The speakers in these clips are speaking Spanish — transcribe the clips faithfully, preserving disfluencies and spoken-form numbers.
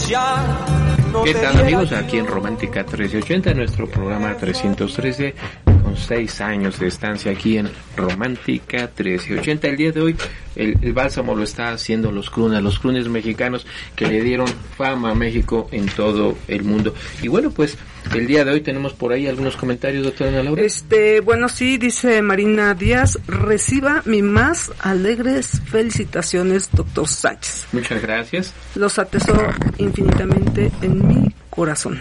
¿Qué tal, amigos? Aquí en Romántica trece ochenta, nuestro programa trescientos trece, con seis años de estancia aquí en Romántica trece ochenta. El día de hoy el, el bálsamo lo está haciendo los Croones, los Croones mexicanos que le dieron fama a México en todo el mundo. Y bueno, pues el día de hoy tenemos por ahí algunos comentarios, doctora Ana Laura. Este, bueno, sí, dice Marina Díaz, reciba mi más alegres felicitaciones, doctor Sánchez. Muchas gracias. Los atesoro infinitamente en mi corazón.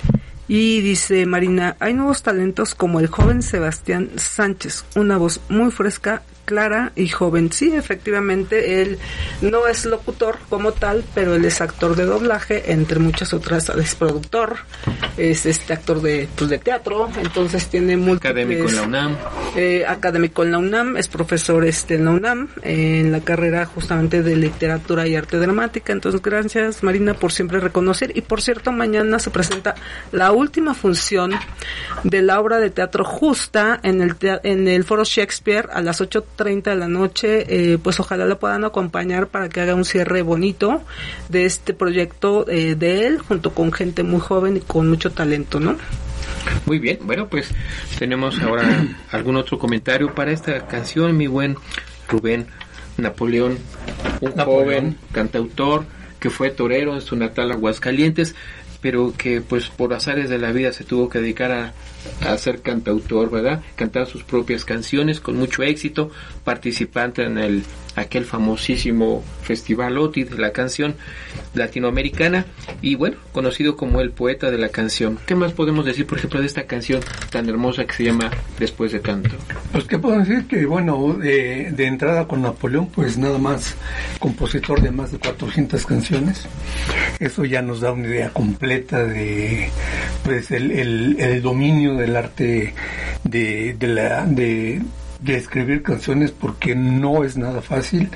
Y dice Marina, hay nuevos talentos como el joven Sebastián Sánchez, una voz muy fresca, clara y joven. Sí, efectivamente, él no es locutor como tal, pero él es actor de doblaje, entre muchas otras, es productor, es este actor de, pues, de teatro, entonces tiene múltiples... Académico en la UNAM. Eh, académico en la UNAM, es profesor este en la UNAM, eh, en la carrera justamente de literatura y arte dramática. Entonces, gracias, Marina, por siempre reconocer. Y por cierto, mañana se presenta la última función de la obra de teatro Justa en el tea- en el Foro Shakespeare a las ocho treinta de la noche, eh, pues ojalá lo puedan acompañar para que haga un cierre bonito de este proyecto eh, de él, junto con gente muy joven y con mucho talento, ¿no? Muy bien, bueno, pues tenemos ahora algún otro comentario para esta canción, mi buen Rubén. Napoleón, un Napoleón. joven cantautor que fue torero en su natal Aguascalientes, pero que pues por azares de la vida se tuvo que dedicar a, a ser cantautor, ¿verdad? Cantar sus propias canciones con mucho éxito, participante en el aquel famosísimo Festival O T I de la canción latinoamericana, y bueno, conocido como el poeta de la canción. ¿Qué más podemos decir, por ejemplo, de esta canción tan hermosa que se llama Después de Tanto? Pues que puedo decir que, bueno, de, de entrada con Napoleón, pues nada más compositor de más de cuatrocientas canciones. Eso ya nos da una idea completa de pues el, el, el dominio del arte de, de la de de escribir canciones, porque no es nada fácil.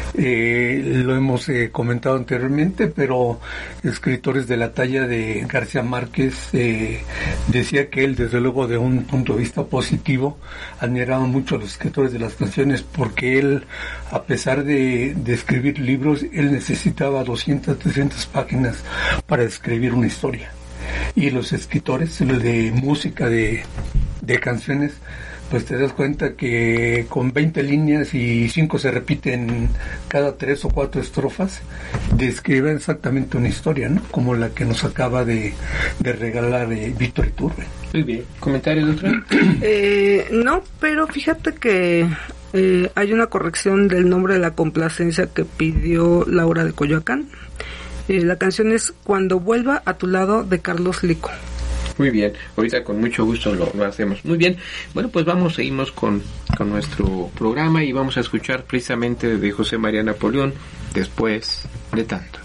Eh, lo hemos eh, comentado anteriormente, pero escritores de la talla de García Márquez eh, decía que él, desde luego, de un punto de vista positivo, admiraba mucho a los escritores de las canciones, porque él, a pesar de, de escribir libros, él necesitaba doscientas, trescientas páginas para escribir una historia. Y los escritores de música, de, de canciones, pues te das cuenta que con veinte líneas y cinco se repiten cada tres o cuatro estrofas, describen exactamente una historia, ¿no? Como la que nos acaba de, de regalar eh, Víctor Iturbe. Muy bien. ¿Comentarios, doctora? Eh, no, pero fíjate que eh, hay una corrección del nombre de la complacencia que pidió Laura de Coyoacán. Eh, la canción es Cuando vuelva a tu lado, de Carlos Lico. Muy bien, ahorita con mucho gusto lo, lo hacemos. Muy bien, bueno, pues vamos, seguimos con, con nuestro programa y vamos a escuchar precisamente de José María Napoleón, Después de Tanto.